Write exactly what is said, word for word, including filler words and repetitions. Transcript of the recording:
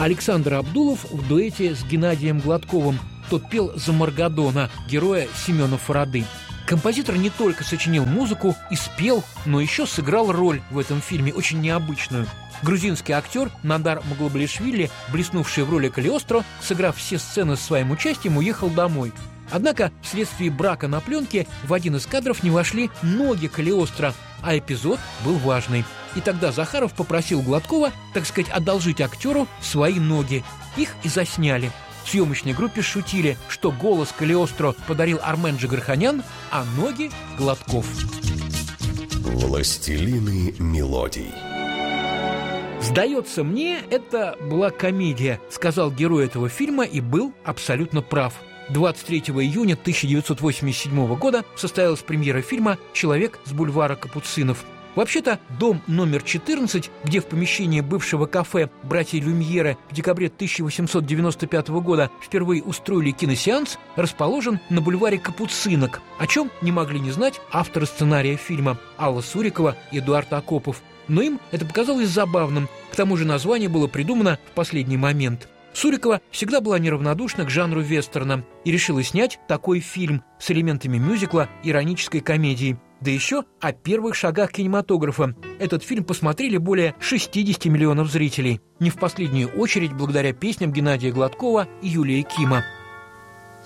Александр Абдулов в дуэте с Геннадием Гладковым. Тот пел за Маргадона, героя Семена Фарады. Композитор не только сочинил музыку и спел, но еще сыграл роль в этом фильме, очень необычную. Грузинский актер Надар Маглоблишвили, блеснувший в роли Калиостро, сыграв все сцены с своим участием, уехал домой. Однако вследствие брака на пленке в один из кадров не вошли ноги Калиостро, а эпизод был важный. И тогда Захаров попросил Гладкова, так сказать, одолжить актеру свои ноги. Их и засняли. В съемочной группе шутили, что голос Калиостро подарил Армен Джигарханян, а ноги – Гладков. Властелины мелодий. «Сдается мне, это была комедия», – сказал герой этого фильма и был абсолютно прав. двадцать третьего июня тысяча девятьсот восемьдесят седьмого года состоялась премьера фильма «Человек с бульвара Капуцинов». Вообще-то, дом номер четырнадцать, где в помещении бывшего кафе «Братья Люмьеры» в декабре тысяча восемьсот девяносто пятого года впервые устроили киносеанс, расположен на бульваре Капуцинок, о чем не могли не знать авторы сценария фильма Алла Сурикова и Эдуард Акопов. Но им это показалось забавным, к тому же название было придумано в последний момент. Сурикова всегда была неравнодушна к жанру вестерна и решила снять такой фильм с элементами мюзикла и иронической комедии. Да еще о первых шагах кинематографа. Этот фильм посмотрели более шестьдесят миллионов зрителей. Не в последнюю очередь благодаря песням Геннадия Гладкова и Юлии Кима.